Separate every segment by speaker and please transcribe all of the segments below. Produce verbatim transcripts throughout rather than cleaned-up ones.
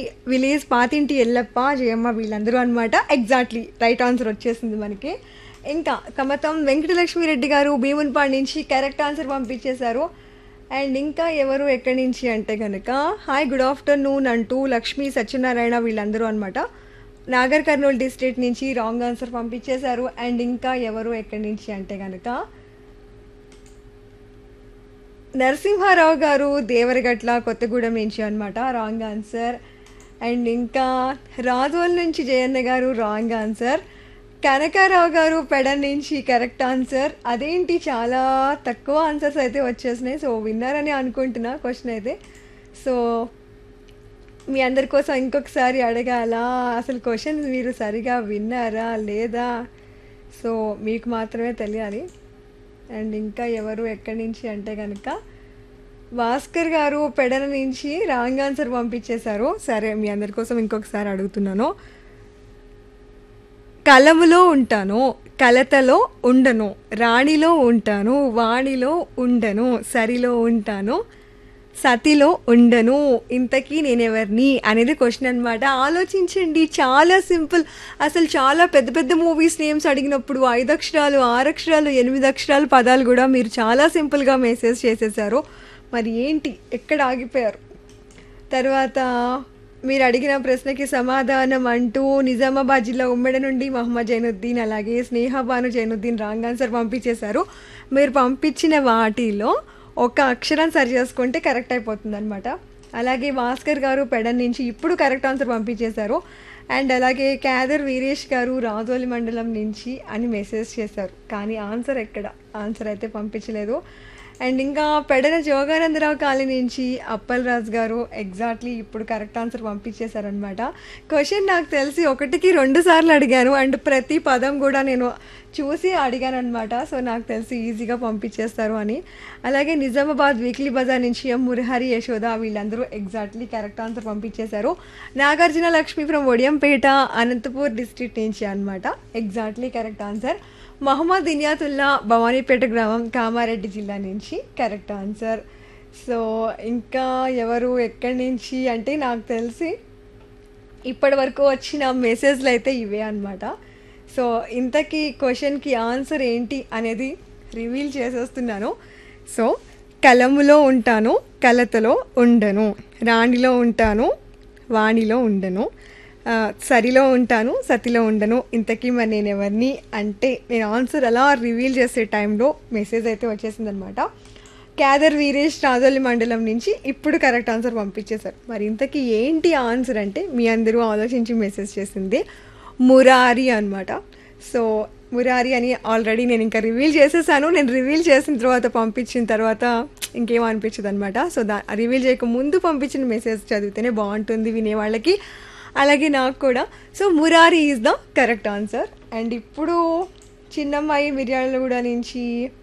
Speaker 1: Village పాతింటి Yellappa Jayamma వీళ్ళందరూ అనమాట. Exactly right answer వచ్చేసింది మనకి. ఇంకా కమతం వెంకటలక్ష్మిరెడ్డి గారు భీమునిపాడు నుంచి కరెక్ట్ ఆన్సర్ పంపించేశారు. అండ్ ఇంకా ఎవరు ఎక్కడి నుంచి అంటే కనుక హాయ్ గుడ్ ఆఫ్టర్నూన్ అంటూ లక్ష్మీ సత్యనారాయణ వీళ్ళందరూ అనమాట నాగర్ కర్నూలు డిస్ట్రిక్ట్ నుంచి రాంగ్ ఆన్సర్ పంపించేశారు. అండ్ ఇంకా ఎవరు ఎక్కడి నుంచి అంటే కనుక నరసింహారావు గారు దేవరగట్ల కొత్తగూడెం నుంచి అనమాట రాంగ్ ఆన్సర్. అండ్ ఇంకా రాజోల్ నుంచి జయన్న గారు రాంగ్ ఆన్సర్. కనకారావు గారు పెడన్ నుంచి కరెక్ట్ ఆన్సర్. అదేంటి చాలా తక్కువ ఆన్సర్స్ అయితే వచ్చేసినాయి. సో విన్నారని అనుకుంటున్నా క్వశ్చన్ అయితే. సో మీ అందరి కోసం ఇంకొకసారి అడగాల, అసలు క్వశ్చన్ మీరు సరిగా విన్నారా లేదా, సో మీకు మాత్రమే తెలియాలి. అండ్ ఇంకా ఎవరు ఎక్కడి నుంచి అంటే కనుక భాస్కర్ గారు పెడన నుంచి రాంగ్ ఆన్సర్ పంపించేశారు. సరే మీ అందరి కోసం ఇంకొకసారి అడుగుతున్నాను. కలములో ఉంటాను, కలతలో ఉండను, రాణిలో ఉంటాను, వాణిలో ఉండను, సరిలో ఉంటాను, సతిలో ఉండను, ఇంతకీ నేనెవరిని అనేది క్వశ్చన్ అనమాట. ఆలోచించండి, చాలా సింపుల్. అసలు చాలా పెద్ద పెద్ద మూవీస్ నేమ్స్ అడిగినప్పుడు ఐదు అక్షరాలు ఆరు అక్షరాలు ఎనిమిది అక్షరాలు పదాలు కూడా మీరు చాలా సింపుల్గా మెసేజ్ చేసేసారు. మరి ఏంటి ఎక్కడ ఆగిపోయారు? తర్వాత మీరు అడిగిన ప్రశ్నకి సమాధానం అంటూ నిజామాబాద్ జిల్లా ఉమ్మడి నుండి మహమ్మద్ జైనుద్దీన్ అలాగే స్నేహబాను జైనుద్దీన్ రాంగ్ ఆన్సర్ పంపించేశారు. మీరు పంపించిన వాటిలో ఒక అక్షరం సరి చేసుకుంటే కరెక్ట్ అయిపోతుంది అనమాట. అలాగే భాస్కర్ గారు పెడన్ నుంచి ఇప్పుడు కరెక్ట్ ఆన్సర్ పంపించేశారు. అండ్ అలాగే క్యాదర్ వీరేష్ గారు రాజోలి మండలం నుంచి అని మెసేజ్ చేశారు. కానీ ఆన్సర్ ఎక్కడ, ఆన్సర్ అయితే పంపించలేదు. అండ్ ఇంకా పెడన జోగానందరావు కాలనీ నుంచి అప్పల్ రాజ్ గారు ఎగ్జాక్ట్లీ ఇప్పుడు కరెక్ట్ ఆన్సర్ పంపించేశారనమాట. క్వశ్చన్ నాకు తెలిసి ఒకటికి రెండు సార్లు అడిగాను అండ్ ప్రతి పదం కూడా నేను చూసి అడిగాను అనమాట. సో నాకు తెలిసి ఈజీగా పంపించేస్తారు అని. అలాగే నిజామాబాద్ వీక్లీ బజార్ నుంచి ఎం మురహరి యశోద వీళ్ళందరూ ఎగ్జాక్ట్లీ కరెక్ట్ ఆన్సర్ పంపించేశారు. నాగార్జున లక్ష్మి ఫ్రమ్ ఒడియంపేట అనంతపూర్ డిస్ట్రిక్ట్ నుంచి అనమాట exactly correct answer. Mohammed Inayatullah Bhavanipeta గ్రామం కామారెడ్డి జిల్లా నుంచి కరెక్ట్ ఆన్సర్. సో ఇంకా ఎవరు ఎక్కడి నుంచి అంటే నాకు తెలిసి ఇప్పటి వరకు వచ్చిన మెసేజ్లు అయితే ఇవే అనమాట. సో ఇంతకీ క్వశ్చన్కి ఆన్సర్ ఏంటి అనేది రివీల్ చేసేస్తున్నాను. సో కలములో ఉంటాను, కలతలో ఉండను, రాణిలో ఉంటాను, వాణిలో ఉండను, సరిలో ఉంటాను, సతిలో ఉండను, ఇంతకీ మరి నేను ఎవరిని అంటే నేను ఆన్సర్ అలా రివీల్ చేసే టైంలో మెసేజ్ అయితే వచ్చేసిందనమాట. క్యాదర్ వీరేష్ రాజోలి మండలం నుంచి ఇప్పుడు కరెక్ట్ ఆన్సర్ పంపించేశారు. మరి ఇంతకీ ఏంటి ఆన్సర్ అంటే మీ అందరూ ఆలోచించి మెసేజ్ చేసింది మురారి అనమాట. సో మురారి అని ఆల్రెడీ నేను ఇంకా రివీల్ చేసేసాను. నేను రివీల్ చేసిన తర్వాత పంపించిన తర్వాత ఇంకేం అనిపించదు అనమాట. సో దా రివీల్ చేయక ముందు పంపించిన మెసేజ్ చదివితేనే బాగుంటుంది వినేవాళ్ళకి, అలాగే నాకు కూడా. So Murari is the correct answer. And ఇప్పుడు చిన్నమ్మాయి మిర్యాలగూడ నుంచి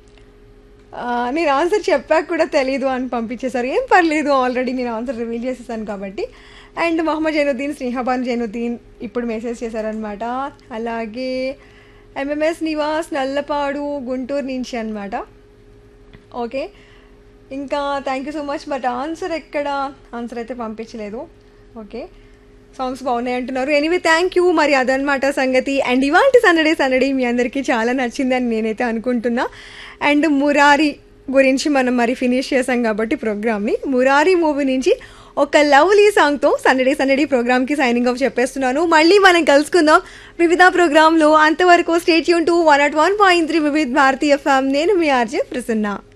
Speaker 1: నేను ఆన్సర్ చెప్పాక కూడా తెలీదు అని పంపించేశారు. ఏం పర్లేదు, ఆల్రెడీ నేను ఆన్సర్ రివీల్ చేసేసాను కాబట్టి. అండ్ మహమ్మద్ జైనుద్దీన్ స్నేహబాన్ జైనుద్దీన్ ఇప్పుడు మెసేజ్ చేశారనమాట. అలాగే ఎంఎంఎస్ నివాస్ నల్లపాడు గుంటూరు నుంచి అనమాట. ఓకే, ఇంకా thank you so much. But answer ఎక్కడ, ఆన్సర్ అయితే పంపించలేదు. ఓకే, సాంగ్స్ బాగున్నాయి అంటున్నారు. Anyway thank you. మరి అదనమాట సంగతి. అండ్ ఇవాంటి సండే సండే మీ అందరికీ చాలా నచ్చిందని నేనైతే అనుకుంటున్నా. అండ్ మురారి గురించి మనం మరి ఫినిష్ చేసాం కాబట్టి ప్రోగ్రామ్ని, మురారి మూవీ నుంచి ఒక లవ్లీ సాంగ్తో సండే సండే ప్రోగ్రామ్కి సైనింగ్ ఆఫ్ చెప్పేస్తున్నాను. మళ్ళీ మనం కలుసుకుందాం వివిధ ప్రోగ్రాంలో. అంతవరకు stay tune to one not one point three వివిధ భారతీయ ఎఫ్ఎం. నేను మీ ఆర్జే ప్రసన్న.